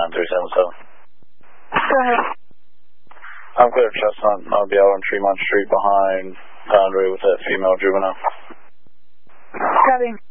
9377. Go ahead. I'm clear of Chestnut. I'll be out on Tremont Street behind Boundary with that female juvenile. Copy.